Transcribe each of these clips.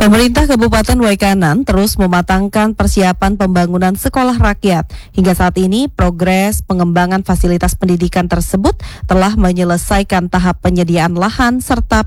Pemerintah Kabupaten Waikanan terus mematangkan persiapan pembangunan sekolah rakyat. Hingga saat ini, progres pengembangan fasilitas pendidikan tersebut telah menyelesaikan tahap penyediaan lahan serta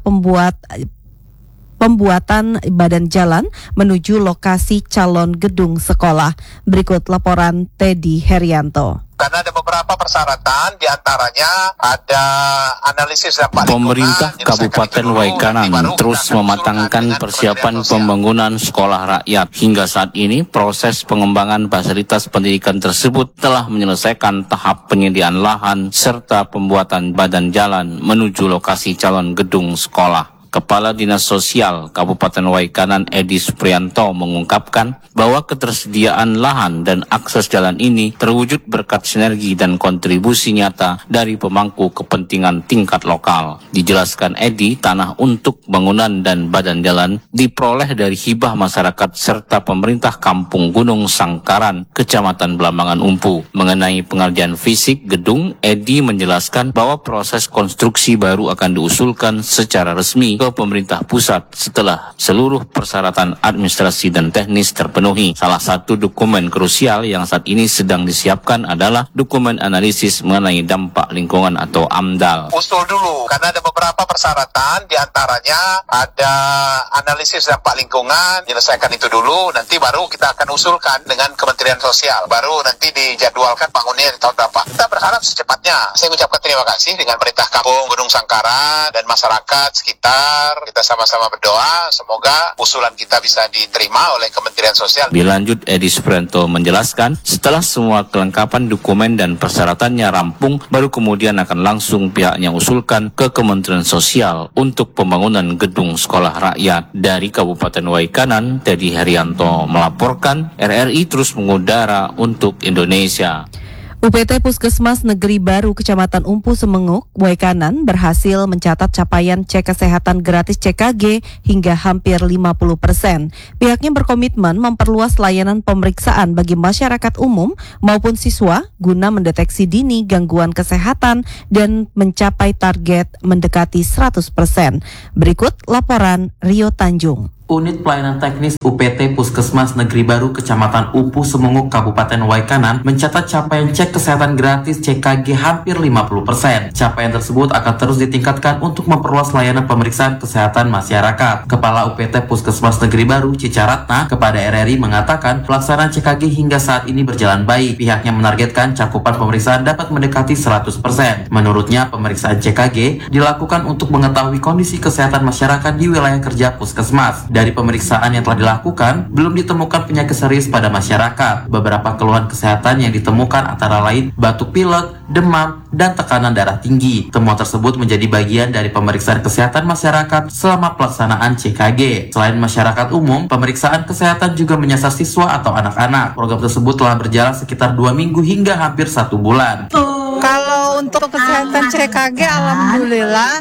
pembuatan badan jalan menuju lokasi calon gedung sekolah. Berikut laporan Teddy Herianto. Karena ada beberapa persyaratan, diantaranya ada analisis dampak lingkungan. Pemerintah Kabupaten Waikanan terus mematangkan persiapan pembangunan sekolah rakyat. Hingga saat ini, proses pengembangan fasilitas pendidikan tersebut telah menyelesaikan tahap penyediaan lahan serta pembuatan badan jalan menuju lokasi calon gedung sekolah. Kepala Dinas Sosial Kabupaten Waikanan Edi Suprianto mengungkapkan bahwa ketersediaan lahan dan akses jalan ini terwujud berkat sinergi dan kontribusi nyata dari pemangku kepentingan tingkat lokal. Dijelaskan Edi, tanah untuk bangunan dan badan jalan diperoleh dari hibah masyarakat serta pemerintah Kampung Gunung Sangkaran, Kecamatan Blambangan Umpu. Mengenai pengerjaan fisik gedung, Edi menjelaskan bahwa proses konstruksi baru akan diusulkan secara resmi ke pemerintah pusat setelah seluruh persyaratan administrasi dan teknis terpenuhi. Salah satu dokumen krusial yang saat ini sedang disiapkan adalah dokumen analisis mengenai dampak lingkungan atau AMDAL. Usul dulu, karena ada beberapa persyaratan, diantaranya ada analisis dampak lingkungan, menyelesaikan itu dulu, nanti baru kita akan usulkan dengan Kementerian Sosial, baru nanti dijadwalkan bangunnya di tahun berapa. Kita berharap secepatnya. Saya mengucapkan terima kasih dengan pemerintah Kampung Gunung Sangkaran dan masyarakat sekitar. Kita sama-sama berdoa, semoga usulan kita bisa diterima oleh Kementerian Sosial. Lebih lanjut, Edi Suprianto menjelaskan, setelah semua kelengkapan dokumen dan persyaratannya rampung, baru kemudian akan langsung pihaknya usulkan ke Kementerian Sosial untuk pembangunan gedung sekolah rakyat. Dari Kabupaten Waikanan, Teddy Herianto melaporkan, RRI terus mengudara untuk Indonesia. UPT Puskesmas Negeri Baru Kecamatan Umpu Semenguk, Waikanan berhasil mencatat capaian cek kesehatan gratis CKG hingga hampir 50%. Pihaknya berkomitmen memperluas layanan pemeriksaan bagi masyarakat umum maupun siswa guna mendeteksi dini gangguan kesehatan dan mencapai target mendekati 100%. Berikut laporan Rio Tanjung. Unit Pelayanan Teknis UPT Puskesmas Negeri Baru Kecamatan Umpu Semenguk Kabupaten Waikanan mencatat capaian cek kesehatan gratis CKG hampir 50%. Capaian tersebut akan terus ditingkatkan untuk memperluas layanan pemeriksaan kesehatan masyarakat. Kepala UPT Puskesmas Negeri Baru Cicaratna kepada RRI mengatakan pelaksanaan CKG hingga saat ini berjalan baik. Pihaknya menargetkan cakupan pemeriksaan dapat mendekati 100%. Menurutnya, pemeriksaan CKG dilakukan untuk mengetahui kondisi kesehatan masyarakat di wilayah kerja Puskesmas. Dari pemeriksaan yang telah dilakukan, belum ditemukan penyakit serius pada masyarakat. Beberapa keluhan kesehatan yang ditemukan antara lain batuk pilek, demam, dan tekanan darah tinggi. Temuan tersebut menjadi bagian dari pemeriksaan kesehatan masyarakat selama pelaksanaan CKG. Selain masyarakat umum, pemeriksaan kesehatan juga menyasar siswa atau anak-anak. Program tersebut telah berjalan sekitar 2 minggu hingga hampir 1 bulan. Kalau untuk kesehatan CKG, alhamdulillah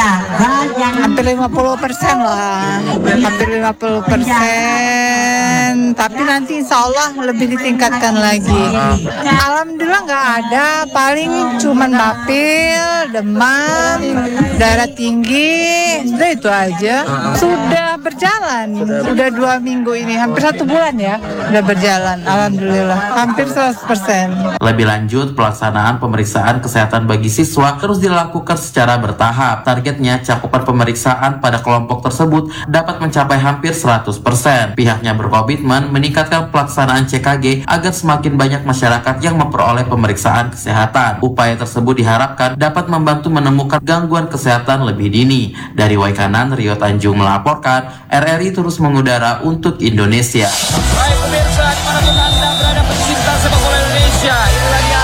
hampir 50% lah, hampir 50%. Tapi nanti insya Allah lebih ditingkatkan lagi. Alhamdulillah nggak ada, paling cuman bapil, demam, darah tinggi, sudah itu aja. Sudah berjalan, sudah 2 minggu ini, hampir 1 bulan ya, sudah berjalan. Alhamdulillah, hampir 100%. Lebih lanjut, pelaksanaan pemeriksaan kesehatan bagi siswa terus dilakukan secara bertahap. Targetnya cakupan pemeriksaan pada kelompok tersebut dapat mencapai hampir 100%. Pihaknya berkomitmen meningkatkan pelaksanaan CKG agar semakin banyak masyarakat yang memperoleh pemeriksaan kesehatan. Upaya tersebut diharapkan dapat membantu menemukan gangguan kesehatan lebih dini. Dari Waikanan, Rio Tanjung melaporkan, RRI terus mengudara untuk Indonesia. Baik pemirsa, dimanapun Anda berada, pecinta sepak bola Indonesia, inilah dia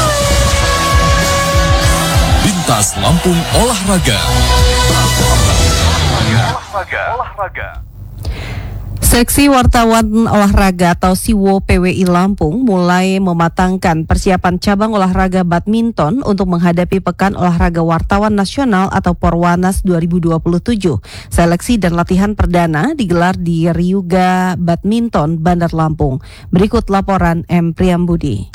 Lintas Lampung Olahraga. Seksi Wartawan Olahraga atau SIWO PWI Lampung mulai mematangkan persiapan cabang olahraga badminton untuk menghadapi Pekan Olahraga Wartawan Nasional atau Porwanas 2027. Seleksi dan latihan perdana digelar di Ryuga Badminton, Bandar Lampung. Berikut laporan M. Priambudi.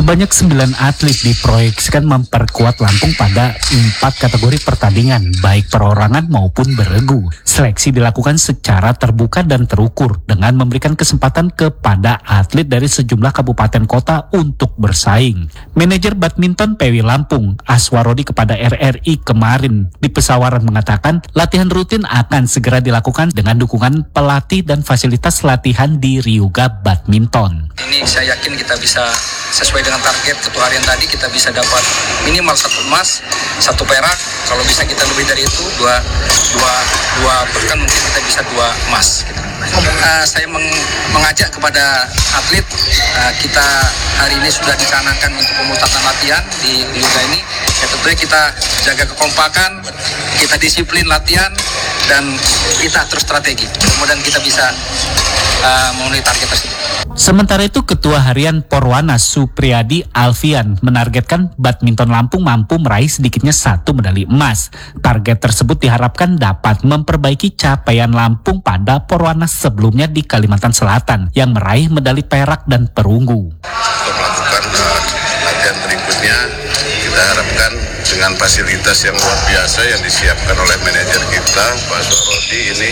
Sebanyak 9 atlet diproyeksikan memperkuat Lampung pada 4 kategori pertandingan, baik perorangan maupun beregu. Seleksi dilakukan secara terbuka dan terukur dengan memberikan kesempatan kepada atlet dari sejumlah kabupaten kota untuk bersaing. Manajer badminton PW Lampung, Aswarodi kepada RRI kemarin di Pesawaran mengatakan latihan rutin akan segera dilakukan dengan dukungan pelatih dan fasilitas latihan di Ryuga Badminton. Ini saya yakin kita bisa sesuai dengan target ketua harian tadi, kita bisa dapat minimal 1 emas, 1 perak. Kalau bisa kita lebih dari itu, dua bahkan mungkin kita bisa 2 emas. Saya mengajak kepada atlet, kita hari ini sudah dicanangkan untuk pemusatan latihan di Liga ini. Ya tentunya kita jaga kekompakan, kita disiplin latihan, dan kita terus strategi. Kemudian kita bisa memenuhi target tersebut. Sementara itu, Ketua Harian Porwanas Supriyadi Alfian menargetkan badminton Lampung mampu meraih sedikitnya 1 medali emas. Target tersebut diharapkan dapat memperbaiki capaian Lampung pada Porwanas sebelumnya di Kalimantan Selatan yang meraih medali perak dan perunggu. Untuk melakukan latihan berikutnya, kita harapkan dengan fasilitas yang luar biasa yang disiapkan oleh manajer kita, Pak Aswarodi, ini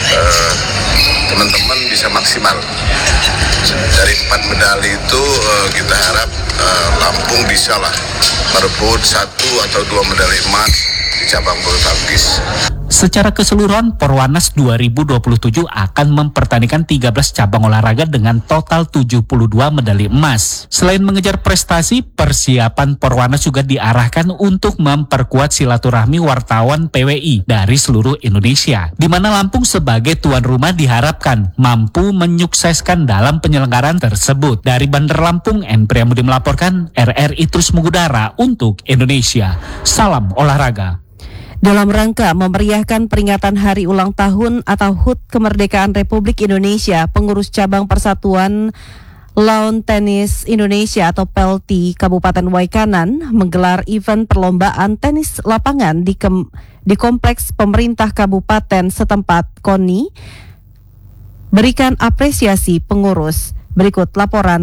teman-teman bisa maksimal. Dari 4 medali itu kita harap Lampung bisa lah merebut 1 atau 2 medali emas di cabang bulu tangkis. Secara keseluruhan, Porwanas 2027 akan mempertandingkan 13 cabang olahraga dengan total 72 medali emas. Selain mengejar prestasi, persiapan Porwanas juga diarahkan untuk memperkuat silaturahmi wartawan PWI dari seluruh Indonesia, di mana Lampung sebagai tuan rumah diharapkan mampu menyukseskan dalam penyelenggaraan tersebut. Dari Bandar Lampung, N. Priyamudi melaporkan, RRI terus mengudara untuk Indonesia. Salam olahraga. Dalam rangka memeriahkan peringatan Hari Ulang Tahun atau HUT Kemerdekaan Republik Indonesia, pengurus cabang Persatuan Lawn Tenis Indonesia atau PELTI Kabupaten Waikanan menggelar event perlombaan tenis lapangan di kompleks pemerintah kabupaten setempat. KONI berikan apresiasi pengurus. Berikut laporan